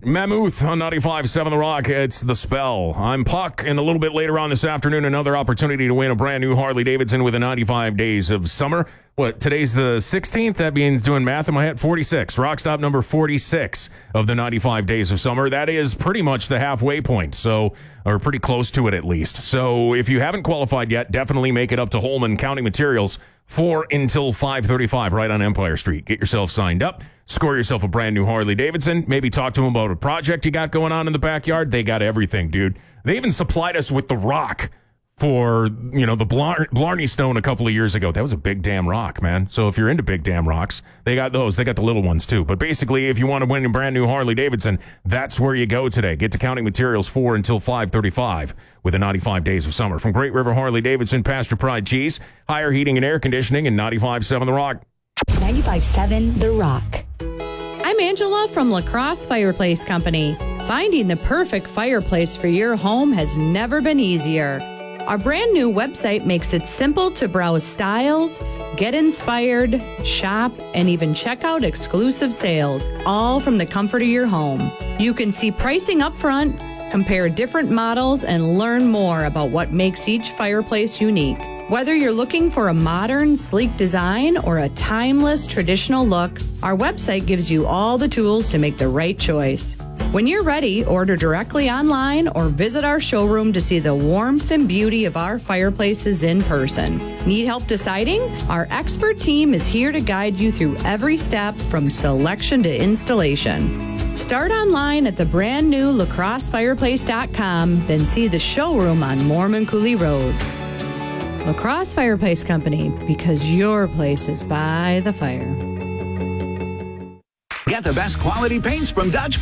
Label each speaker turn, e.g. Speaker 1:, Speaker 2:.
Speaker 1: Mammoth on 95.7 The Rock. It's The Spell. I'm Puck, and a little bit later on this afternoon, another opportunity to win a brand new Harley-Davidson with the 95 Days of Summer. What, today's the 16th? That means, doing math in my head, 46. Rock stop number 46 of the 95 Days of Summer. That is pretty much the halfway point, or pretty close to it at least. So if you haven't qualified yet, definitely make it up to Holman Counting Materials 4 until 5:35 right on Empire Street. Get yourself signed up. Score yourself a brand new Harley-Davidson. Maybe talk to them about a project you got going on in the backyard. They got everything, dude. They even supplied us with the rock for, the Blarney Stone a couple of years ago. That was a big damn rock, man. So if you're into big damn rocks, they got those. They got the little ones, too. But basically, if you want to win a brand new Harley-Davidson, that's where you go today. Get to Counting Materials 4 until 5:35 with the 95 Days of Summer. From Great River Harley-Davidson, Pasture Pride Cheese, Higher Heating and Air Conditioning, and 95.7 The Rock.
Speaker 2: 95.7 The Rock.
Speaker 3: I'm Angela from La Crosse Fireplace Company. Finding the perfect fireplace for your home has never been easier. Our brand new website makes it simple to browse styles, get inspired, shop, and even check out exclusive sales, all from the comfort of your home. You can see pricing up front, compare different models, and learn more about what makes each fireplace unique. Whether you're looking for a modern, sleek design or a timeless, traditional look, our website gives you all the tools to make the right choice. When you're ready, order directly online or visit our showroom to see the warmth and beauty of our fireplaces in person. Need help deciding? Our expert team is here to guide you through every step from selection to installation. Start online at the brand new lacrossefireplace.com, then see the showroom on Mormon Coulee Road. La Crosse Fireplace Company, because your place is by the fire.
Speaker 4: Get the best quality paints from Dutch